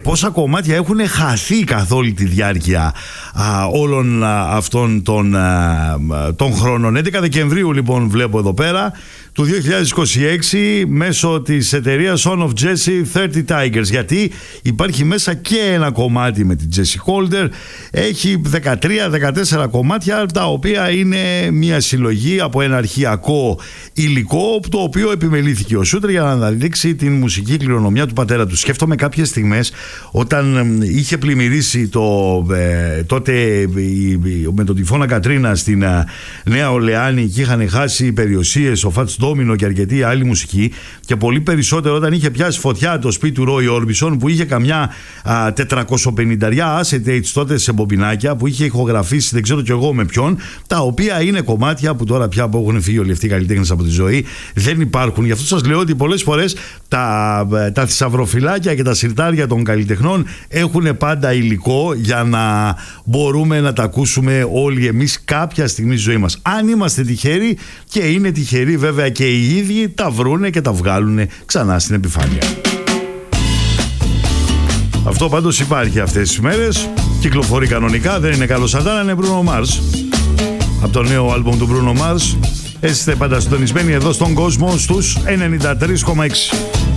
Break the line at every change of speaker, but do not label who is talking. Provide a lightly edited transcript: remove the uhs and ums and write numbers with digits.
πόσα κομμάτια έχουν χαθεί καθ' όλη τη διάρκεια όλων αυτών των χρόνων. 11 Δεκεμβρίου λοιπόν βλέπω εδώ πέρα του 2026 μέσω της εταιρείας Son of Jesse 30 Tigers, γιατί υπάρχει μέσα και ένα κομμάτι με την Jesse Holder. Έχει 13-14 κομμάτια, τα οποία είναι μια συλλογή από ένα αρχαιακό υλικό, το οποίο επιμελήθηκε ο Shooter για να αναδείξει την μουσική κληρονομιά του πατέρα του. Σκέφτομαι κάποιες στιγμές όταν είχε πλημμυρίσει τότε με τον τυφώνα Κατρίνα στην Νέα Ορλεάνη και είχαν χάσει περιουσίες ο Fats Domino και αρκετή άλλη μουσική, και πολύ περισσότερο όταν είχε πιάσει φωτιά το σπίτι του Roy Orbison, που είχε καμιά 450 acetate τότε σε μπομπινάκια που είχε ηχογραφήσει δεν ξέρω κι εγώ με ποιον, τα οποία είναι κομμάτια που τώρα πια που έχουν φύγει όλοι αυτοί οι καλλιτέχνες από τη ζωή δεν υπάρχουν. Γι' αυτό σας λέω ότι πολλές φορές τα θησαυροφυλάκια και τα συρτάρια των καλλιτεχνών έχουν πάντα υλικό για να μπορούμε να τα ακούσουμε όλοι εμείς κάποια στιγμή στη ζωή μας. Αν είμαστε τυχεροί, και είναι τυχεροί βέβαια και οι ίδιοι, τα βρούνε και τα βγάλουν ξανά στην επιφάνεια. Αυτό πάντως υπάρχει αυτές τις μέρες, κυκλοφορεί κανονικά, δεν είναι Carlos Santana, είναι Bruno Mars. Από το νέο άλμπομ του Bruno Mars. Είστε πάντα συντονισμένοι εδώ στον κόσμο στους 93,6.